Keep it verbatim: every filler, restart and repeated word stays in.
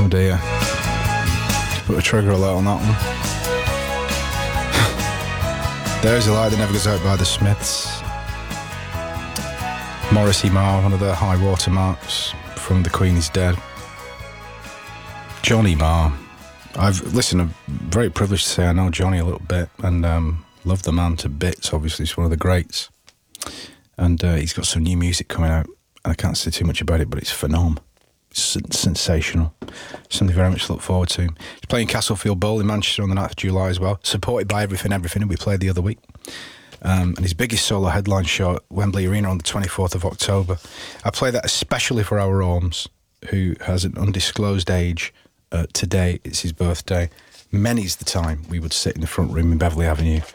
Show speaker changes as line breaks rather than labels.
Oh dear. Put a trigger alert on that one. There's a Light That Never Goes Out by the Smiths. Morrissey Marr, one of the high water marks from The Queen Is Dead. Johnny Marr. I've listen. I'm very privileged to say I know Johnny a little bit, and um, love the man to bits. Obviously, he's one of the greats, and uh, he's got some new music coming out. I can't say too much about it, but it's phenomenal. It's sensational. Something very much to look forward to. He's playing Castlefield Bowl in Manchester on the ninth of July as well, supported by Everything Everything, who we played the other week. Um, and his biggest solo headline show at Wembley Arena on the twenty-fourth of October. I play that especially for our Orms, who has an undisclosed age. Uh, today, it's his birthday. Many's the time we would sit in the front room in Beverley Avenue